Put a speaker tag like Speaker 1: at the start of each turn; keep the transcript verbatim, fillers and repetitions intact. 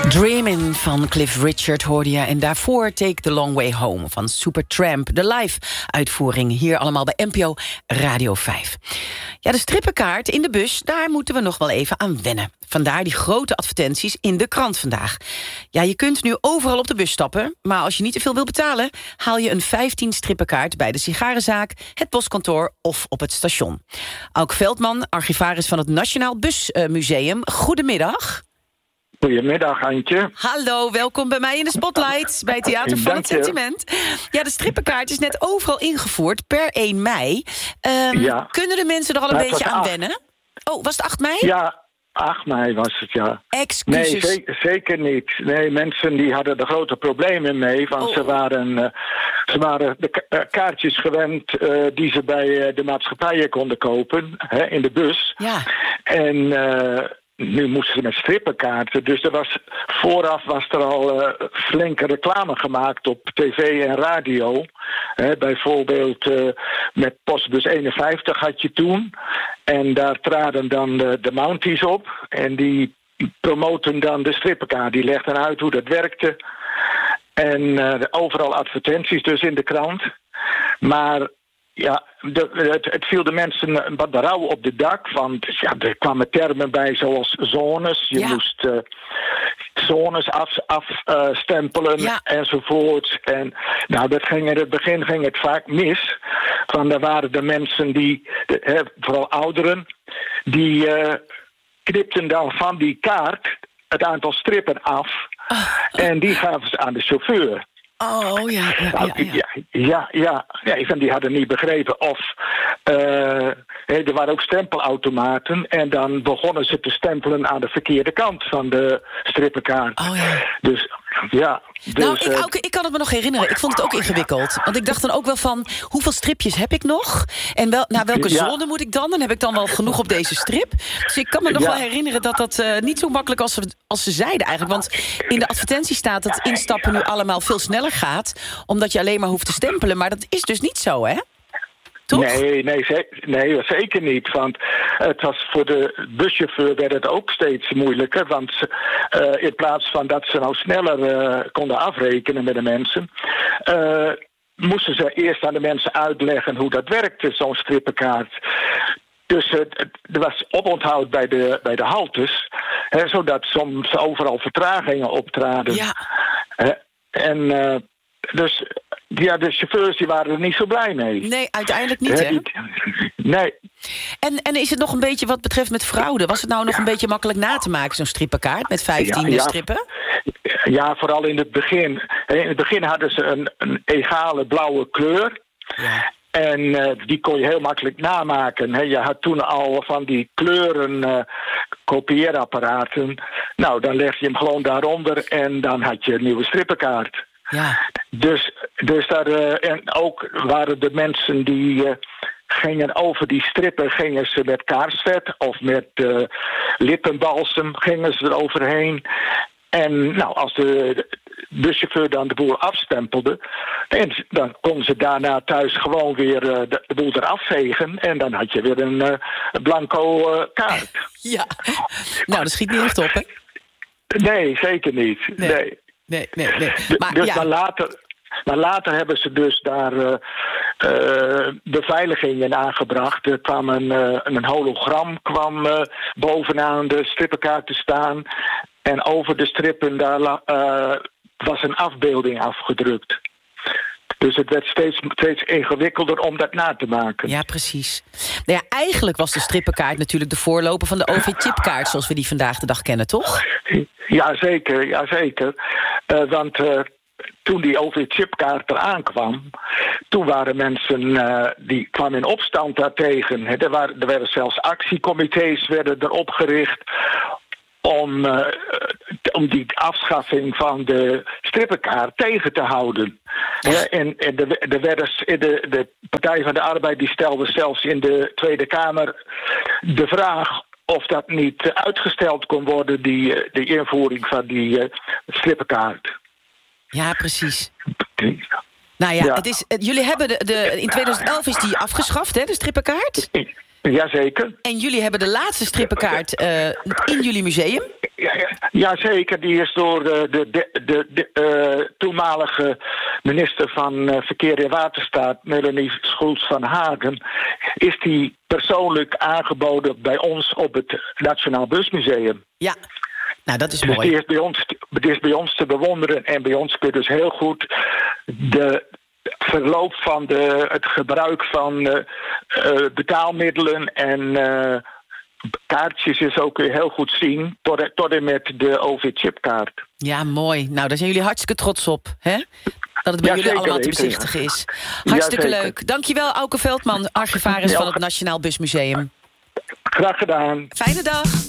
Speaker 1: Dreamin' van Cliff Richard hoorde je. En daarvoor Take the Long Way Home van Supertramp. De live-uitvoering hier allemaal bij N P O Radio vijf. Ja, de strippenkaart in de bus, daar moeten we nog wel even aan wennen. Vandaar die grote advertenties in de krant vandaag. Ja, je kunt nu overal op de bus stappen, maar als je niet te veel wil betalen, haal je een vijftien strippenkaart bij de sigarenzaak, het postkantoor of op het station. Auk Veldman, archivaris van het Nationaal Busmuseum. Goedemiddag.
Speaker 2: Goedemiddag, Antje.
Speaker 1: Hallo, welkom bij mij in de Spotlight, bij Theater van het Sentiment. Ja, de strippenkaart is net overal ingevoerd per één mei. Um, ja. Kunnen de mensen er al een maar beetje aan wennen? Oh, was het acht mei?
Speaker 2: Ja, acht mei was het, ja.
Speaker 1: Excuses.
Speaker 2: Nee, zeker, zeker niet. Nee, mensen die hadden er grote problemen mee, want oh. ze waren, uh, ze waren de ka- uh, kaartjes gewend uh, die ze bij uh, de maatschappijen konden kopen, hè, in de bus.
Speaker 1: Ja.
Speaker 2: En Uh, nu moesten ze met strippenkaarten. Dus er was, vooraf was er al uh, flinke reclame gemaakt op tv en radio. He, bijvoorbeeld uh, met postbus eenenvijftig had je toen. En daar traden dan de, de Mounties op. En die promoten dan de strippenkaart. Die legden uit hoe dat werkte. En uh, overal advertenties dus in de krant. Maar ja, de, het, het viel de mensen wat berouw op de dak. Want ja, er kwamen termen bij zoals zones. Je ja. moest uh, zones afstempelen af, uh, ja. enzovoort. En nou, dat ging in het begin ging het vaak mis. Want er waren de mensen die, de, hè, vooral ouderen, die uh, knipten dan van die kaart het aantal strippen af. Oh. En die gaven ze aan de chauffeur.
Speaker 1: Oh, ja, ja, ja.
Speaker 2: Ja, ja, ja. ja van die hadden niet begrepen of Uh, er waren ook stempelautomaten. En dan begonnen ze te stempelen aan de verkeerde kant van de strippenkaart.
Speaker 1: Oh, ja.
Speaker 2: Dus, ja. Dus,
Speaker 1: nou, ik, ook, ik kan het me nog herinneren. Ik vond het ook ingewikkeld. Want ik dacht dan ook wel van, hoeveel stripjes heb ik nog? En wel, naar welke ja. zone moet ik dan? Dan heb ik dan wel genoeg op deze strip. Dus ik kan me nog ja. wel herinneren dat dat uh, niet zo makkelijk als ze, als ze zeiden eigenlijk. Want in de advertentie staat dat instappen nu allemaal veel sneller gaat. Omdat je alleen maar hoeft te stempelen. Maar dat is dus niet zo, hè? Toch?
Speaker 2: Nee, nee, ze- nee, zeker niet. Want het was voor de buschauffeur werd het ook steeds moeilijker. Want uh, in plaats van dat ze nou sneller uh, konden afrekenen met de mensen, Uh, moesten ze eerst aan de mensen uitleggen hoe dat werkte, zo'n strippenkaart. Dus uh, er was oponthoud bij de, bij de haltes, hè, zodat soms overal vertragingen optraden.
Speaker 1: Ja.
Speaker 2: Uh, en uh, dus ja, de chauffeurs die waren er niet zo blij mee.
Speaker 1: Nee, uiteindelijk niet, hè?
Speaker 2: Nee.
Speaker 1: En, en is het nog een beetje wat betreft met fraude? Was het nou nog een beetje makkelijk na te maken, zo'n strippenkaart met vijftien ja, ja, strippen?
Speaker 2: Ja, vooral in het begin. In het begin hadden ze een, een egale blauwe kleur.
Speaker 1: Ja.
Speaker 2: En uh, die kon je heel makkelijk namaken. He, je had toen al van die kleuren uh, kopieerapparaten. Nou, dan leg je hem gewoon daaronder en dan had je een nieuwe strippenkaart.
Speaker 1: Ja.
Speaker 2: Dus, dus daar, uh, en ook waren de mensen die uh, gingen over die strippen, gingen ze met kaarsvet of met uh, lippenbalsem, gingen ze eroverheen. En nou, als de buschauffeur dan de boel afstempelde, en dan konden ze daarna thuis gewoon weer uh, de, de boel eraf vegen. En dan had je weer een uh, blanco uh, kaart.
Speaker 1: Ja, nou, dat schiet niet echt op, hè?
Speaker 2: Nee, zeker niet. Nee. nee.
Speaker 1: Nee, nee, nee. Maar,
Speaker 2: dus
Speaker 1: ja.
Speaker 2: maar, later, maar later hebben ze dus daar uh, uh, beveiliging in aangebracht. Er kwam een, uh, een hologram kwam uh, bovenaan de strippenkaart te staan. En over de strippen daar uh, was een afbeelding afgedrukt. Dus het werd steeds, steeds ingewikkelder om dat na te maken.
Speaker 1: Ja, precies. Nou ja, eigenlijk was de strippenkaart natuurlijk de voorloper van de O V-chipkaart, zoals we die vandaag de dag kennen, toch?
Speaker 2: Ja, zeker. Ja, zeker. Uh, want uh, toen die O V-chipkaart eraan kwam, toen waren mensen uh, die kwamen in opstand daartegen. He, er, waren, er werden zelfs actiecomité's werden er opgericht om, uh, om die afschaffing van de strippenkaart tegen te houden. Ja, en en de, de, de, de Partij van de Arbeid die stelde zelfs in de Tweede Kamer de vraag of dat niet uitgesteld kon worden, die, de invoering van die uh, strippenkaart.
Speaker 1: Ja, precies. Nou ja,
Speaker 2: ja.
Speaker 1: Het is, jullie hebben de, de, in tweeduizend elf is die afgeschaft, hè, de strippenkaart?
Speaker 2: Jazeker.
Speaker 1: En jullie hebben de laatste strippenkaart uh, in jullie museum?
Speaker 2: Ja, ja, jazeker, die is door de, de, de, de, de uh, toenmalige minister van uh, Verkeer en Waterstaat, Melanie Schultz van Hagen, is die persoonlijk aangeboden bij ons op het Nationaal Busmuseum.
Speaker 1: Ja, nou dat is
Speaker 2: dus
Speaker 1: mooi.
Speaker 2: Die is, bij ons, die is bij ons te bewonderen en bij ons kun je dus heel goed de verloop van de, het gebruik van uh, uh, betaalmiddelen en uh, kaartjes is ook heel goed zien, tot, tot en met de O V-chipkaart.
Speaker 1: Ja, mooi. Nou, daar zijn jullie hartstikke trots op, hè? Dat het bij
Speaker 2: ja,
Speaker 1: jullie allemaal
Speaker 2: weten,
Speaker 1: te bezichtigen
Speaker 2: ja.
Speaker 1: is. Hartstikke
Speaker 2: ja,
Speaker 1: leuk. Dankjewel, Auke Veldman, archivaris ja. van het Nationaal Busmuseum.
Speaker 2: Graag gedaan.
Speaker 1: Fijne dag.